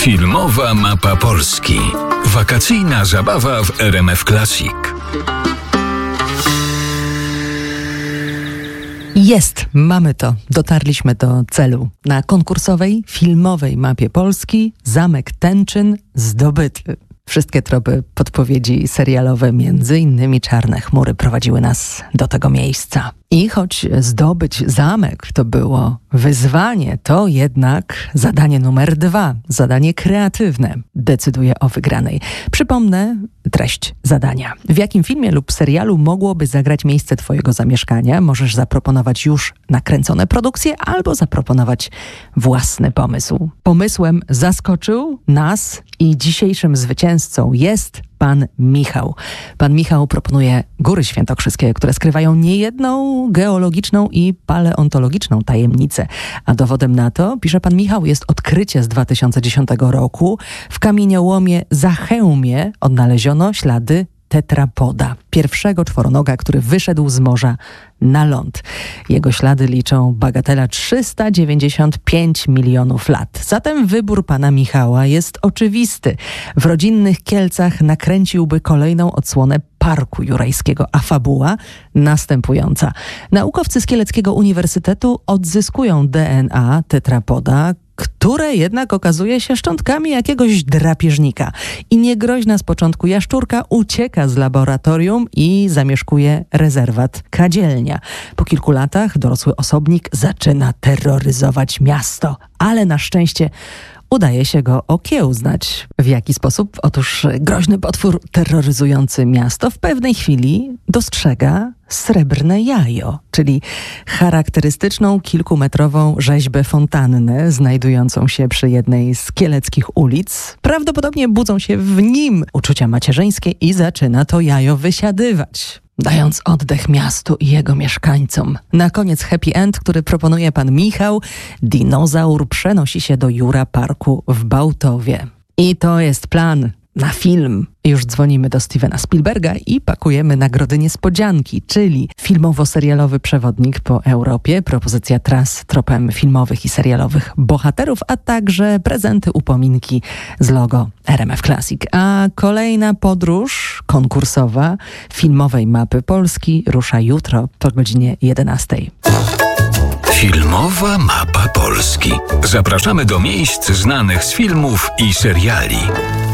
Filmowa mapa Polski. Wakacyjna zabawa w RMF Classic. Mamy to. Dotarliśmy do celu. Na konkursowej, filmowej mapie Polski zamek Tenczyn zdobyty. Wszystkie tropy podpowiedzi serialowe, między innymi Czarne chmury, prowadziły nas do tego miejsca. I choć zdobyć zamek to było wyzwanie, to jednak zadanie numer 2, zadanie kreatywne, decyduje o wygranej. Przypomnę treść zadania. W jakim filmie lub serialu mogłoby zagrać miejsce twojego zamieszkania? Możesz zaproponować już nakręcone produkcje albo zaproponować własny pomysł. Pomysłem zaskoczył nas i dzisiejszym zwycięzcą jest pan Michał. Pan Michał proponuje Góry Świętokrzyskie, które skrywają niejedną geologiczną i paleontologiczną tajemnicę. A dowodem na to, pisze pan Michał, jest odkrycie z 2010 roku. W kamieniołomie Zachełmie odnaleziono ślady tetrapoda, pierwszego czworonoga, który wyszedł z morza na ląd. Jego ślady liczą bagatela 395 milionów lat. Zatem wybór pana Michała jest oczywisty. W rodzinnych Kielcach nakręciłby kolejną odsłonę Parku Jurajskiego, a fabuła następująca. Naukowcy z Kieleckiego Uniwersytetu odzyskują DNA tetrapoda, które jednak okazuje się szczątkami jakiegoś drapieżnika. I niegroźna z początku jaszczurka ucieka z laboratorium i zamieszkuje rezerwat Kadzielnia. Po kilku latach dorosły osobnik zaczyna terroryzować miasto, ale na szczęście udaje się go okiełznać. W jaki sposób? Otóż groźny potwór terroryzujący miasto w pewnej chwili dostrzega srebrne jajo, czyli charakterystyczną kilkumetrową rzeźbę fontannę znajdującą się przy jednej z kieleckich ulic. Prawdopodobnie budzą się w nim uczucia macierzyńskie i zaczyna to jajo wysiadywać, dając oddech miastu i jego mieszkańcom. Na koniec happy end, który proponuje pan Michał, dinozaur przenosi się do Jura Parku w Bałtowie. I to jest plan na film. Już dzwonimy do Stevena Spielberga i pakujemy nagrody niespodzianki, czyli filmowo-serialowy przewodnik po Europie, propozycja tras tropem filmowych i serialowych bohaterów, a także prezenty, upominki z logo RMF Classic. A kolejna podróż konkursowa filmowej mapy Polski rusza jutro po godzinie 11. Filmowa mapa Polski. Zapraszamy do miejsc znanych z filmów i seriali.